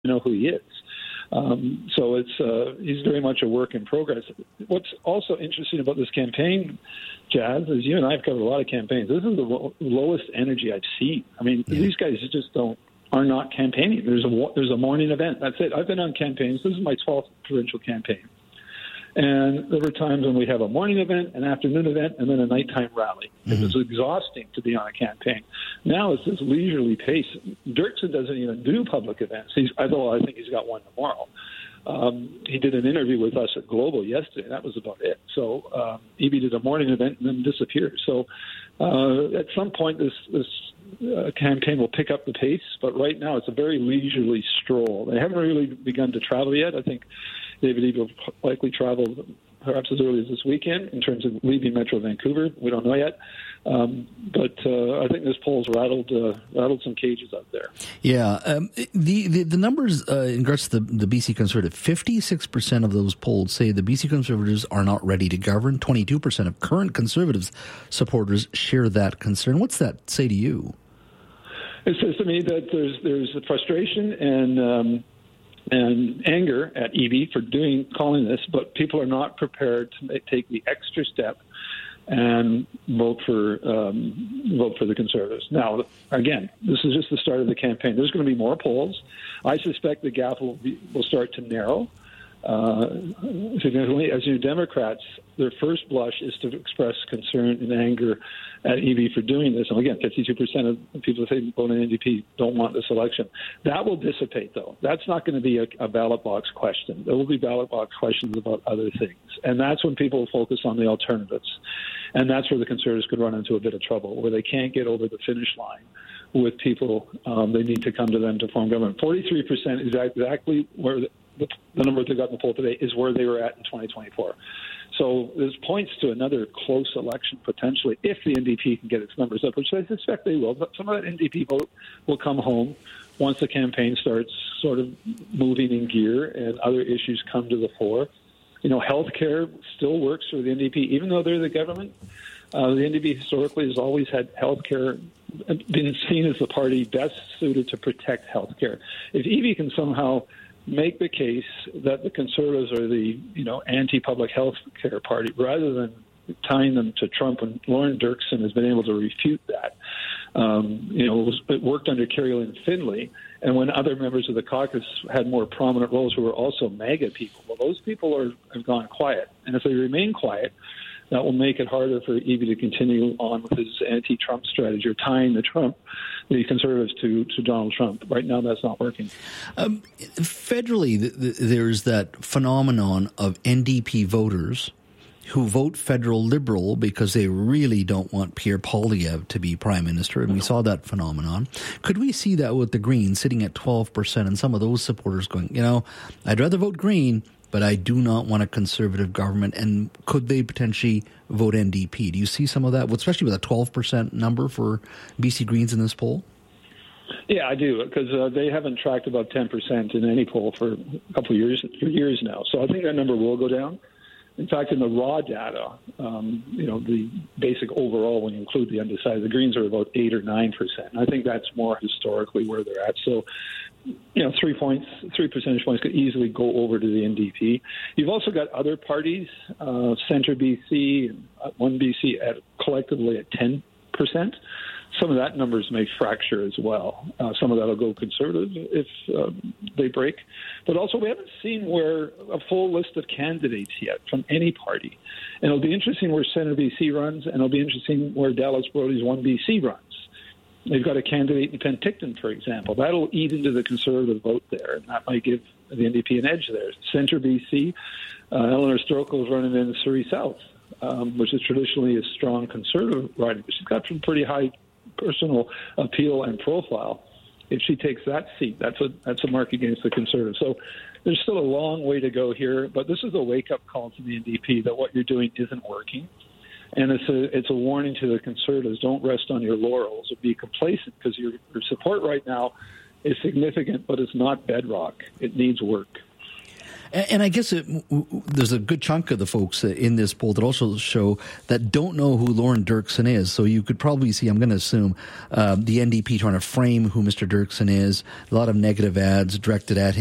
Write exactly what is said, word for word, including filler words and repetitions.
know who he is. Um, so it's uh, he's very much a work in progress. What's also interesting about this campaign, Jazz, is you and I have covered a lot of campaigns. This is the lo- lowest energy I've seen. I mean, yeah. these guys just don't are not campaigning. There's a there's a morning event. That's it. I've been on campaigns. This is my twelfth provincial campaign. And there were times when we have a morning event, an afternoon event, and then a nighttime rally. Mm-hmm. It was exhausting to be on a campaign. Now it's this leisurely pace. Dirksen doesn't even do public events. He's, although I think he's got one tomorrow. Um, he did an interview with us at Global yesterday. That was about it. So um, E B did a morning event and then disappeared. So uh, at some point this this uh, campaign will pick up the pace. But right now it's a very leisurely stroll. They haven't really begun to travel yet. I think David Eby will likely travel perhaps as early as this weekend in terms of leaving Metro Vancouver. We don't know yet. Um, but uh, I think this poll's rattled uh, rattled some cages out there. Yeah. Um, the, the the numbers uh, in regards to the, the B C Conservative, fifty-six percent of those polled say the B C Conservatives are not ready to govern. twenty-two percent of current Conservatives supporters share that concern. What's that say to you? It says to me that there's there's a frustration and um, and anger at Eby for doing calling this, but people are not prepared to take the extra step and vote for um, vote for the Conservatives. Now, again, this is just the start of the campaign. There's going to be more polls. I suspect the gap will be, will start to narrow uh, significantly. As you know, Democrats, their first blush is to express concern and anger at Eby for doing this. And again, fifty-two percent of the people who say vote in N D P don't want this election. That will dissipate, though. That's not going to be a, a ballot box question. There will be ballot box questions about other things. And that's when people will focus on the alternatives. And that's where the Conservatives could run into a bit of trouble, where they can't get over the finish line with people. Um, they need to come to them to form government. forty-three percent is exactly where the, the, the number they got in the poll today is where they were at in twenty twenty-four. So this points to another close election potentially if the N D P can get its numbers up, which I suspect they will. But some of that N D P vote will come home once the campaign starts sort of moving in gear and other issues come to the fore. You know, healthcare still works for the N D P, even though they're the government. Uh, the N D P historically has always had healthcare, been seen as the party best suited to protect healthcare. If Eby can somehow make the case that the Conservatives are the, you know, anti-public health care party, rather than tying them to Trump, and Lauren Dirksen has been able to refute that. Um, you know, it, was, it worked under Kerry-Lynn Finley, and when other members of the caucus had more prominent roles who were also MAGA people, well, those people are, have gone quiet. And if they remain quiet, that will make it harder for Eby to continue on with his anti-Trump strategy, or tying the Trump, the Conservatives to, to Donald Trump. Right now, that's not working. Um, federally, th- th- there's that phenomenon of N D P voters who vote federal Liberal because they really don't want Pierre Poilievre to be prime minister, and we saw that phenomenon. Could we see that with the Greens sitting at twelve percent, and some of those supporters going, you know, I'd rather vote Green, but I do not want a Conservative government, and could they potentially vote N D P? Do you see some of that, especially with a twelve percent number for B C Greens in this poll? Yeah, I do, because uh, they haven't tracked above ten percent in any poll for a couple of years, for years now. So I think that number will go down. In fact, in the raw data, um, you know, the basic overall, when you include the undecided, the Greens are about eight or nine percent. I think that's more historically where they're at. So, you know, three points, three percentage points could easily go over to the N D P. You've also got other parties, uh, Centre B C, and One B C, at collectively at ten percent. Some of that numbers may fracture as well. Uh, some of that will go Conservative if uh, they break. But also, we haven't seen where a full list of candidates yet from any party. And it'll be interesting where Centre B C runs, and it'll be interesting where Dallas Brody's One B C runs. They've got a candidate in Penticton, for example. That'll eat into the Conservative vote there, and that might give the N D P an edge there. Centre B C, uh, Eleanor Sturkle is running in Surrey South, um, which is traditionally a strong Conservative riding, but she's got some pretty high personal appeal and profile. If she takes that seat, that's a that's a mark against the Conservatives. So there's still a long way to go here, but this is a wake-up call to the N D P that what you're doing isn't working. And it's a it's a warning to the Conservatives. Don't rest on your laurels or be complacent, because your, your support right now is significant, but it's not bedrock. It needs work. And, and I guess it, w- w- there's a good chunk of the folks in this poll that also show that don't know who Lauren Dirksen is. So you could probably see, I'm going to assume, uh, the N D P trying to frame who Mister Dirksen is. A lot of negative ads directed at him.